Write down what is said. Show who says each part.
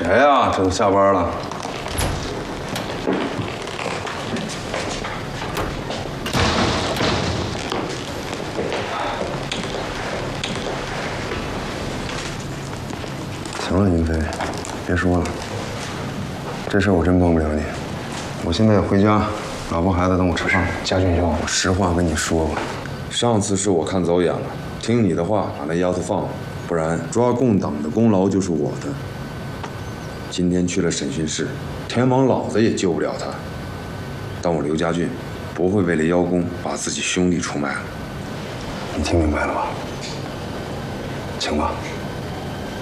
Speaker 1: 谁呀？这都下班了。行了，云飞，别说了，这事我真帮不了你。我现在回家，老婆孩子等我吃饭。
Speaker 2: 家俊兄，
Speaker 1: 我实话跟你说吧，上次是我看走眼了，听你的话把那丫头放了，不然抓共党的功劳就是我的。今天去了审讯室，天王老子也救不了他。但我刘家俊不会为了邀功把自己兄弟出卖了。你听明白了吧？请吧。